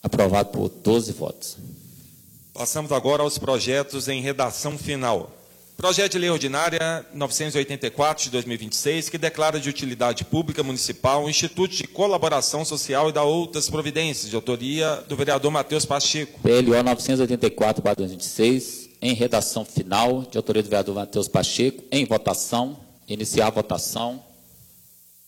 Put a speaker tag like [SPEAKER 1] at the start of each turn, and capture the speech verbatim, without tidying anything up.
[SPEAKER 1] Aprovado por doze votos.
[SPEAKER 2] Passamos agora aos projetos em redação final. Projeto de Lei Ordinária novecentos e oitenta e quatro, de dois mil e vinte e seis, que declara de utilidade pública municipal o Instituto de Colaboração Social e dá outras providências, de autoria do vereador Matheus Pacheco.
[SPEAKER 1] P L O novecentos e oitenta e quatro, barra dois mil e vinte e seis, em redação final, de autoria do vereador Matheus Pacheco, em votação. Iniciar a votação.